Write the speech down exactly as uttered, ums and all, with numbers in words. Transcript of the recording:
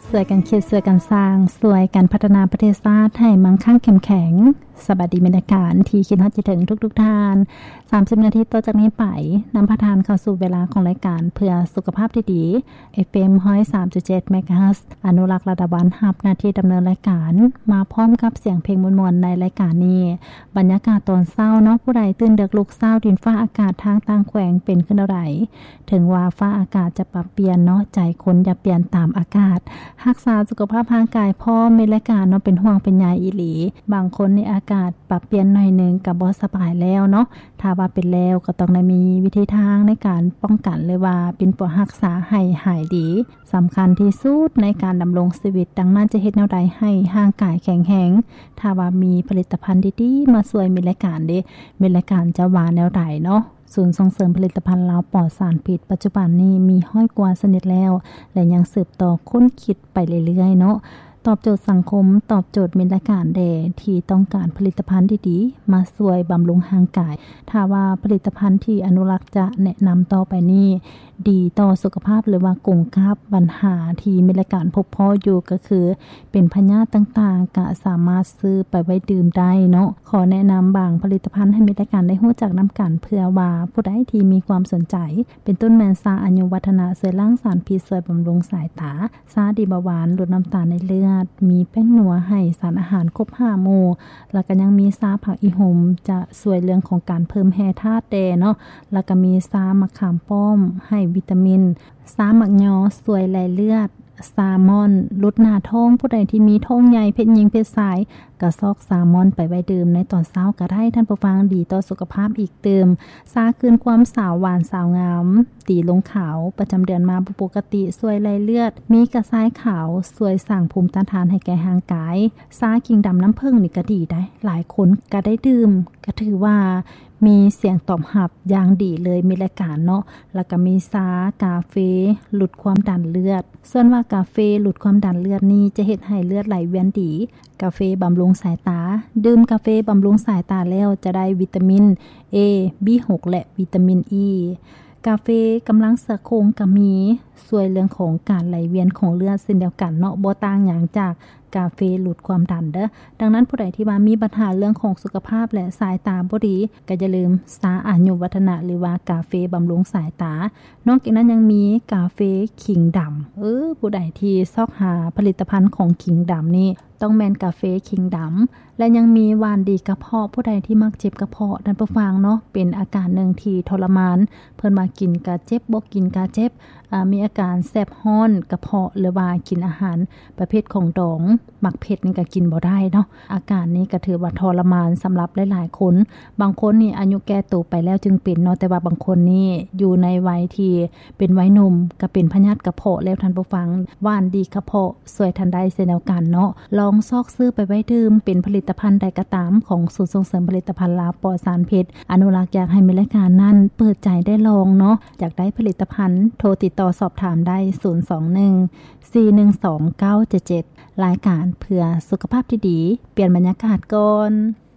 สวยกันคิดสวยกันสร้างสวยกันพัฒนาประเทศชาติให้มั่งคั่งเข้มแข็งสวัสดีบรรยากาศที่คิดฮอดจิถึงทุกๆท่านสามสิบนาทีต่อจากนี้ไปนำพาทานเข้าสู่เวลาของรายการเพื่อสุขภาพที่ดี เอฟ เอ็ม หนึ่งร้อยสามจุดเจ็ด เมกะเฮิรตซ์ อนุรักษ์ระดับวันรับหน้าที่ดำเนินรายการมาพร้อมกับเสียงเพลงม่วนๆในรายการนี้บรรยากาศตอนเช้าเนาะผู้ใดตื่นดึกลุกเช้าดินฟ้าอากาศทางต่างแขวงเป็นขึ้นเท่าใดถึงว่าฟ้าอากาศจะปรับเปลี่ยนเนาะใจคนอย่าเปลี่ยนตามอากาศรักษาสุขภาพร่างกายพร้อมมีรายการเนาะเป็นห่วงเป็นใยอีหลีบางคนในอากาศปรับเปลี่ยนหน่อยนึงก็บ่สบายแล้วเนาะถ้าว่าเป็นแล้วก็ต้องได้มีวิธีทางในการป้องกันเลยว่าเป็นปวดรักษาให้หายดีสำคัญที่สุดในการดำรงชีวิตดังนั้นจะเฮ็ดแนวใดให้ร่างกายแข็งแรงถ้าว่ามีผลิตภัณฑ์ดีๆมาช่วยมีรายการเด้มีรายการจะว่าแนวใดเนาะศูนย์ส่งเสริมผลิตภัณฑ์ลาวปลอดสารพิษปัจจุบันนี้มีห้อยกว่าสนิทแล้วและยังสืบต่อค้นคิดไปเรื่อยๆเนาะตอบโจทย์สังคมตอบโจทย์มีรายการแด่ที่ต้องการผลิตภัณฑ์ดีๆมาช่วยบำรุงร่างกายถ้าว่าผลิตภัณฑ์ที่อนุรักษ์จะแนะนำต่อไปนี้ดีต่อสุขภาพหรือว่ากงกับปัญหาที่มีรายการพบพ่ออยู่ก็คือเป็นพยาธิต่างๆก็สามารถซื้อไปไว้ดื่มได้เนาะขอแนะนำบางผลิตภัณฑ์ให้มีรายการได้รู้จักนำกันเพื่อว่าผู้ใดที่มีความสนใจเป็นต้นแมนซาอายุวัฒนะเสริมล้างสารพิษเสริมบำรุงสายตาซาดีเบาหวานลดน้ำตาลในเลือดมีแป้งนัวให้สารอาหารครบห้าหมู่แล้วก็ยังมีซาผักอีหุ่มจะช่วยเรื่องของการเพิ่มแร่ธาตุแดเนาะแล้วก็มีซามะขามป้อมให้วิตามินซาหมักยอช่วยไหลเลือดซามอนลดหน้าท้องผู้ใดที่มีท้องใหญ่เพศหญิงเพศชายก็ซอกซามอนไปไว้ดื่มในตอนเช้าก็ได้ท่านผู้ฟังดีต่อสุขภาพอีกเติมซาคืนความสาวหวานสาวงามตีลงขาวประจำเดือนมาปกติช่วยไหลเลือดมีกระซ้ายขาวช่วยสร้างภูมิต้านทานให้แก่ร่างกายซากิ่งดำน้ำผึ้งนี่ก็ดีได้หลายคนก็ได้ดื่มก็ถือว่ามีเสียงตอบรับอย่างดีเลยมีรายการเนาะแล้วก็มีซากาเฟลดความดันเลือดส่วนว่ากาเฟลดความดันเลือดนี่จะเฮ็ดให้เลือดไหลเวียนดีกาเฟบำรุงสายตาดื่มกาเฟบำรุงสายตาแล้วจะได้วิตามิน A บี หก และวิตามิน E กาเฟกำลังเสริมโครงก็มีช่วยเรื่องของการไหลเวียนของเลือดเช่นเดียวกันเนาะบ่ต่างหยังจากกาเฟลดความดันเด้อดังนั้นผู้ใดที่ว่ามีปัญหาเรื่องของสุขภาพและสายตาบ่ดีก็อย่าลืมซาอายุวัฒนะหรือว่ากาเฟบำรุงสายตานอกจากนั้นยังมีกาเฟขิงดำเออผู้ใดที่ซอกหาผลิตภัณฑ์ของขิงดำนี่ต้องแม่นกาเฟขิงดำและยังมีหวานดีกระเพาะผู้ใดที่มักเจ็บกระเพาะนั่นผู้ฟังเนาะเป็นอาการหนึ่งที่ทรมานเพิ่นมากินก็เจ็บบ่กินก็เจ็บอ่ามีอาการแสบร้อนกระเพาะหรือว่ากินอาหารประเภทของดองหมักเผ็ดนี่ก็กินบ่ได้เนาะอาการนี้ก็ถือว่าทรมานสำหรับหลายๆคนบางคนนี่อายุแก่ตัวไปแล้วจึงเป็นเนาะแต่ว่าบางคนนี่อยู่ในวัยที่เป็นวัยหนุ่มก็เป็นพยาธิกระเพาะแล้วท่านผู้ฟังหวานดีกระเพาะสวยทันใดเช่นเดียวกันเนาะลองซอกซื้อไปไว้ดื่มเป็นผลิตภัณฑ์ใดก็ตามของศูนย์ส่งเสริมผลิตภัณฑ์ลาวปลอดสารพิษอนุรักษ์อยากให้มีรายการนั้นเปิดใจได้ลองเนาะอยากได้ผลิตภัณฑ์โทรติดต่อสอบถามได้ศูนย์ สอง หนึ่ง สี่ หนึ่ง สอง เก้า เจ็ด เจ็ดรายการเพื่อสุขภาพที่ดีเปลี่ยนบรรยากาศก่อน